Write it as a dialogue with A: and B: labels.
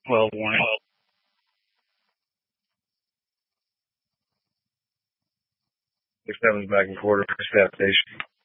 A: 12 warning. 6-7's back and quarter for staff station.